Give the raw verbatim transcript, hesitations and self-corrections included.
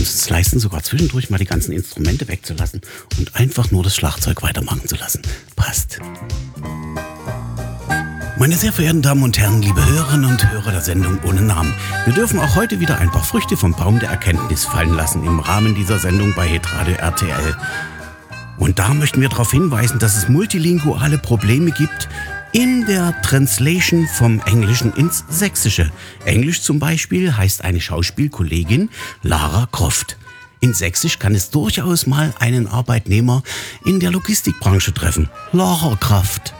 uns es leisten, sogar zwischendurch mal die ganzen Instrumente wegzulassen und einfach nur das Schlagzeug weitermachen zu lassen. Passt. Meine sehr verehrten Damen und Herren, liebe Hörerinnen und Hörer der Sendung ohne Namen, wir dürfen auch heute wieder ein paar Früchte vom Baum der Erkenntnis fallen lassen im Rahmen dieser Sendung bei Hitradio R T L. Und da möchten wir darauf hinweisen, dass es multilinguale Probleme gibt in der Translation vom Englischen ins Sächsische. Englisch zum Beispiel heißt eine Schauspielkollegin Lara Croft. In Sächsisch kann es durchaus mal einen Arbeitnehmer in der Logistikbranche treffen. Lara Croft.